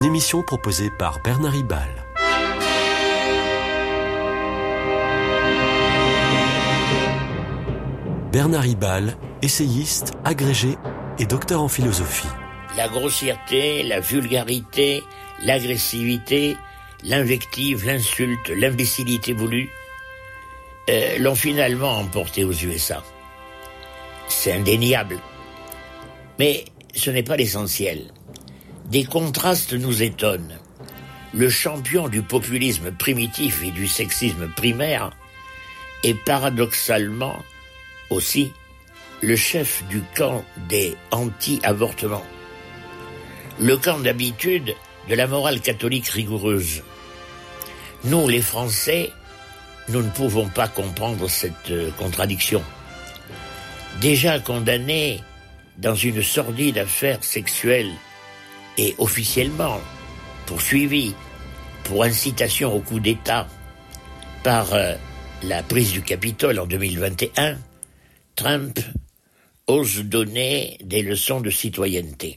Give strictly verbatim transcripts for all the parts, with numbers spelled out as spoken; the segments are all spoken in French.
Une émission proposée par Bernard Ribal. Bernard Ribal, essayiste, agrégé et docteur en philosophie. La grossièreté, la vulgarité, l'agressivité, l'invective, l'insulte, l'imbécilité voulue euh, l'ont finalement emporté aux U S A. C'est indéniable. Mais ce n'est pas l'essentiel. Des contrastes nous étonnent. Le champion du populisme primitif et du sexisme primaire est paradoxalement aussi le chef du camp des anti-avortements. Le camp d'habitude de la morale catholique rigoureuse. Nous, les Français, nous ne pouvons pas comprendre cette contradiction. Déjà condamnés dans une sordide affaire sexuelle et officiellement poursuivis pour incitation au coup d'État par euh, la prise du Capitole en deux mille vingt et un, Trump ose donner des leçons de citoyenneté.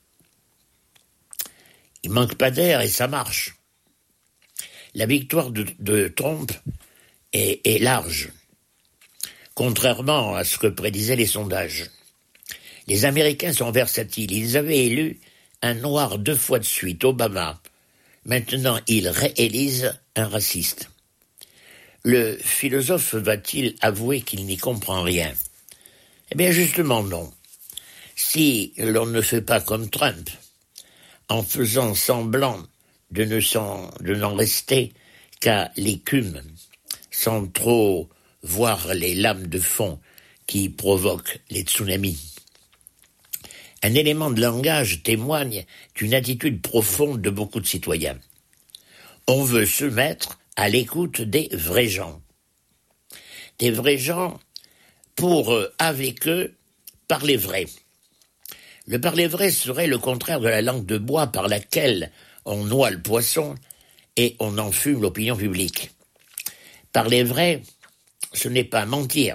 Il manque pas d'air et ça marche. La victoire de, de Trump est, est large, contrairement à ce que prédisaient les sondages. Les Américains sont versatiles. Ils avaient élu un noir deux fois de suite, Obama. Maintenant, ils réélisent un raciste. Le philosophe va-t-il avouer qu'il n'y comprend rien ? Eh bien, justement, non. Si l'on ne fait pas comme Trump, en faisant semblant de, ne s'en, de n'en rester qu'à l'écume, sans trop voir les lames de fond qui provoquent les tsunamis. Un élément de langage témoigne d'une attitude profonde de beaucoup de citoyens. On veut se mettre à l'écoute des vrais gens. Des vrais gens pour, euh, avec eux, parler vrai. Le parler vrai serait le contraire de la langue de bois par laquelle on noie le poisson et on enfume l'opinion publique. Parler vrai, ce n'est pas mentir.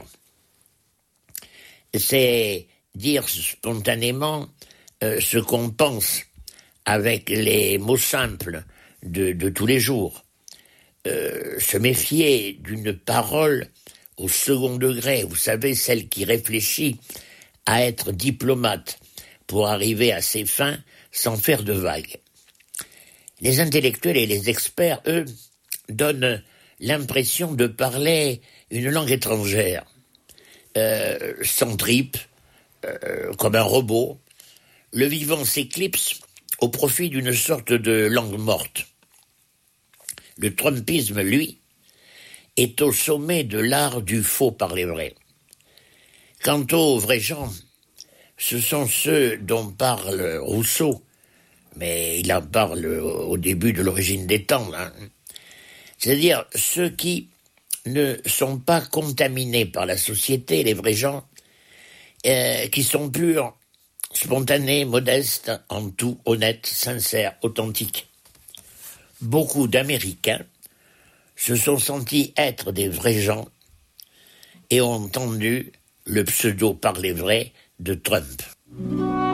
C'est dire spontanément euh, ce qu'on pense avec les mots simples de, de tous les jours. Euh, se méfier d'une parole au second degré, vous savez, celle qui réfléchit à être diplomate pour arriver à ses fins sans faire de vagues. Les intellectuels et les experts, eux, donnent l'impression de parler une langue étrangère, euh, sans tripes, euh, comme un robot. Le vivant s'éclipse au profit d'une sorte de langue morte. Le trumpisme, lui, est au sommet de l'art du faux parler vrai. Quant aux vrais gens, ce sont ceux dont parle Rousseau, mais il en parle au début de l'origine des temps, hein. C'est-à-dire ceux qui ne sont pas contaminés par la société, les vrais gens, euh, qui sont purs, spontanés, modestes, en tout, honnêtes, sincères, authentiques. Beaucoup d'Américains se sont sentis être des vrais gens et ont entendu le pseudo parler vrai de Trump.